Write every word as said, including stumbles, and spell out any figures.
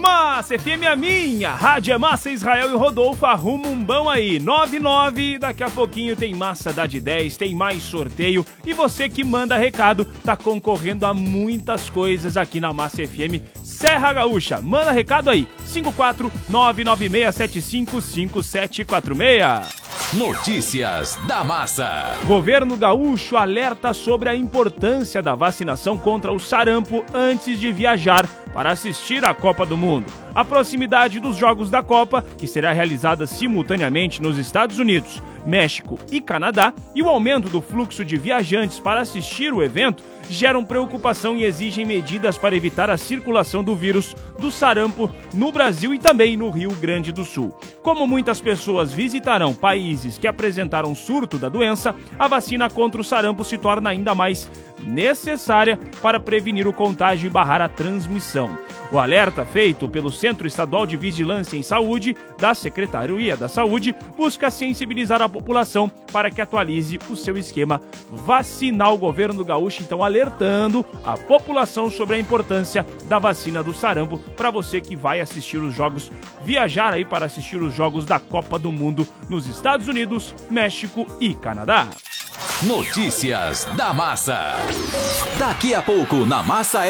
Massa F M é minha, Rádio é Massa, Israel e Rodolfo arruma um bom aí, nove nove, daqui a pouquinho tem Massa dá de dez, tem mais sorteio e você que manda recado tá concorrendo a muitas coisas aqui na Massa F M Serra Gaúcha. Manda recado aí, cinco quatro nove nove seis sete cinco cinco sete quatro seis. Notícias da Massa. Governo gaúcho alerta sobre a importância da vacinação contra o sarampo antes de viajar para assistir à Copa do Mundo. A proximidade dos Jogos da Copa, que será realizada simultaneamente nos Estados Unidos, México e Canadá, e o aumento do fluxo de viajantes para assistir o evento geram preocupação e exigem medidas para evitar a circulação do vírus do sarampo no Brasil e também no Rio Grande do Sul. Como muitas pessoas visitarão países que apresentaram surto da doença, a vacina contra o sarampo se torna ainda mais necessária para prevenir o contágio e barrar a transmissão. O alerta feito pelo Centro Estadual de Vigilância em Saúde da Secretaria da Saúde busca sensibilizar a população para que atualize o seu esquema vacinal. O governo gaúcho então alertando a população sobre a importância da vacina do sarampo para você que vai assistir os jogos, viajar aí para assistir os jogos da Copa do Mundo nos Estados Unidos, México e Canadá. Notícias da Massa. Daqui a pouco na Massa